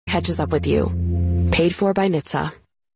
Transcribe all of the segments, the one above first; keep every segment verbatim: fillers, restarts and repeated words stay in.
catches up with you. Paid for by N H T S A.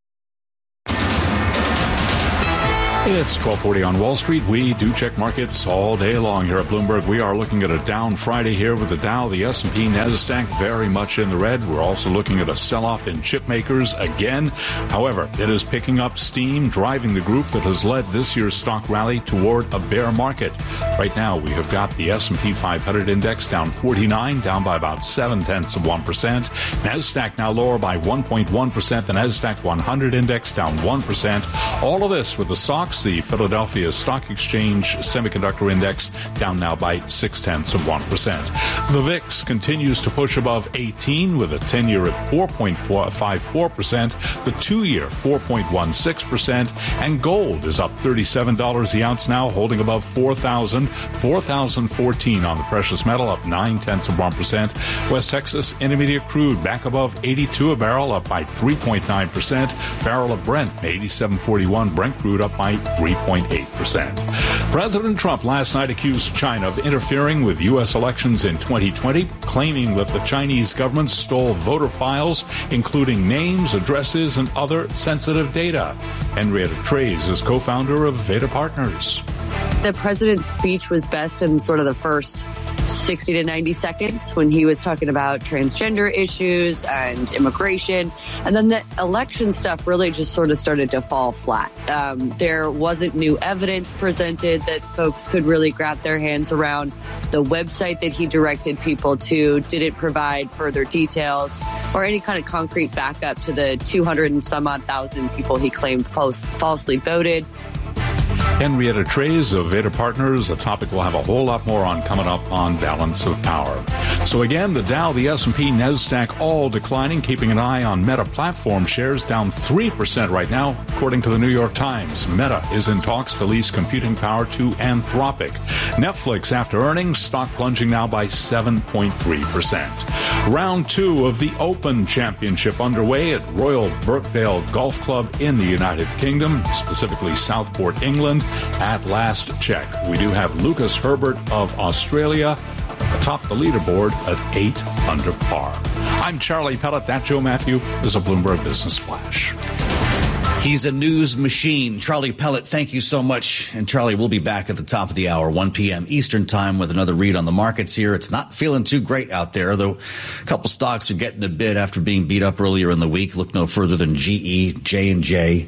It's twelve forty on Wall Street. We do check markets all day long here at Bloomberg. We are looking at a down Friday here with the Dow, the S and P, NASDAQ very much in the red. We're also looking at a sell-off in chip makers again. However, it is picking up steam, driving the group that has led this year's stock rally toward a bear market. Right now, we have got the S and P five hundred index down forty-nine, down by about seven tenths of one percent. NASDAQ now lower by one point one percent. The NASDAQ one hundred index down one percent. All of this with the S O X, the Philadelphia Stock Exchange Semiconductor Index, down now by six tenths of one percent. The V I X continues to push above eighteen with a ten-year at four point five four percent, the two-year four point one six percent, and gold is up thirty-seven dollars the ounce now, holding above four thousand, four thousand fourteen on the precious metal, up nine tenths of one percent. West Texas Intermediate crude back above eighty-two a barrel, up by three point nine percent. Barrel of Brent, eighty-seven forty-one. Brent crude up by three point eight percent. President Trump last night accused China of interfering with U S elections in twenty twenty, claiming that the Chinese government stole voter files, including names, addresses, and other sensitive data. Henrietta Treyz is co-founder of Veda Partners. The president's speech was best in sort of the first sixty to ninety seconds when he was talking about transgender issues and immigration. And then the election stuff really just sort of started to fall flat. Um, there wasn't new evidence presented that folks could really grab their hands around. The website that he directed people to didn't provide further details or any kind of concrete backup to the two hundred and some odd thousand people he claimed false, falsely voted. Henrietta Treyz of Veda Partners, a topic we'll have a whole lot more on coming up on Balance of Power. So again, the Dow, the S and P, NASDAQ all declining, keeping an eye on Meta Platform shares down three percent right now, according to the New York Times. Meta is in talks to lease computing power to Anthropic. Netflix, after earnings, stock plunging now by seven point three percent. Round two of the Open Championship underway at Royal Birkdale Golf Club in the United Kingdom, specifically Southport, England. At last check, we do have Lucas Herbert of Australia atop the leaderboard at eight under par. I'm Charlie Pellet. That Joe Matthew is a Bloomberg Business Flash. He's a news machine. Charlie Pellet, thank you so much. And Charlie, we'll be back at the top of the hour, one p.m. Eastern time, with another read on the markets here. It's not feeling too great out there, though a couple stocks are getting a bid after being beat up earlier in the week. Look no further than G E, J and J.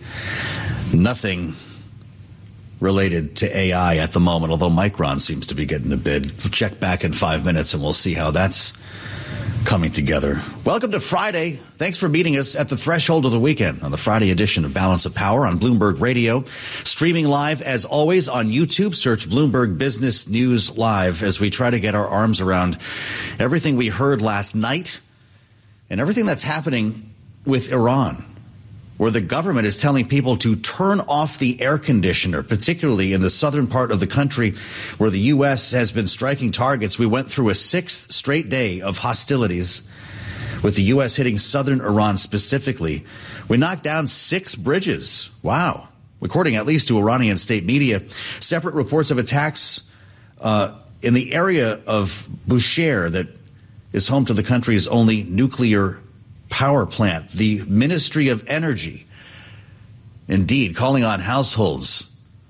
Nothing related to A I at the moment, although Micron seems to be getting a bid. We'll check back in five minutes and we'll see how that's coming together. Welcome to Friday. Thanks for meeting us at the threshold of the weekend on the Friday edition of Balance of Power on Bloomberg Radio. Streaming live, as always, on YouTube. Search Bloomberg Business News Live as we try to get our arms around everything we heard last night and everything that's happening with Iran, where the government is telling people to turn off the air conditioner, particularly in the southern part of the country where the U S has been striking targets. We went through a sixth straight day of hostilities with the U S hitting southern Iran specifically. We knocked down six bridges. Wow. According at least to Iranian state media. Separate reports of attacks uh, in the area of Bushehr that is home to the country's only nuclear power plant. The Ministry of Energy, indeed, calling on households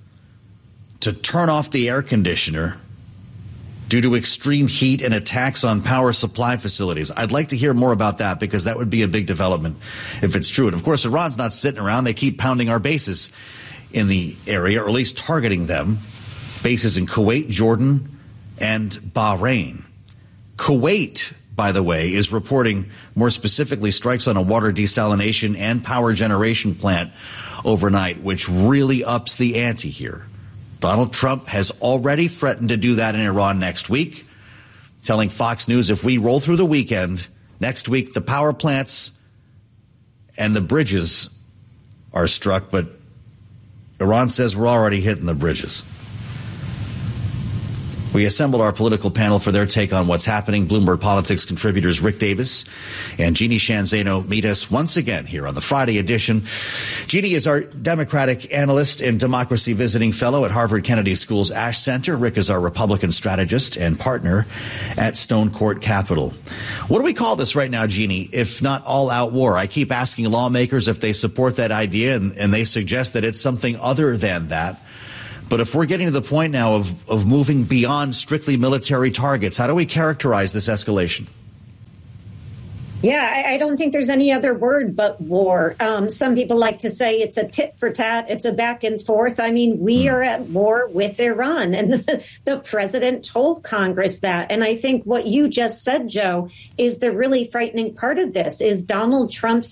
to turn off the air conditioner due to extreme heat and attacks on power supply facilities. I'd like to hear more about that, because that would be a big development if it's true. And of course, Iran's not sitting around. They keep pounding our bases in the area, or at least targeting them. Bases in Kuwait, Jordan, and Bahrain. Kuwait, by the way, is reporting more specifically strikes on a water desalination and power generation plant overnight, which really ups the ante here. Donald Trump has already threatened to do that in Iran next week, telling Fox News if we roll through the weekend, next week the power plants and the bridges are struck, but Iran says we're already hitting the bridges. We assembled our political panel for their take on what's happening. Bloomberg Politics contributors Rick Davis and Jeannie Sheehan Zaino meet us once again here on the Friday edition. Jeannie is our Democratic analyst and democracy visiting fellow at Harvard Kennedy School's Ash Center. Rick is our Republican strategist and partner at Stone Court Capital. What do we call this right now, Jeannie, if not all-out war? I keep asking lawmakers if they support that idea, and, and they suggest that it's something other than that. But if we're getting to the point now of, of moving beyond strictly military targets, how do we characterize this escalation? Yeah, I, I don't think there's any other word but war. Um, some people like to say it's a tit for tat. It's a back and forth. I mean, we are at war with Iran, and the, the president told Congress that. And I think what you just said, Joe, is the really frightening part of this is Donald Trump's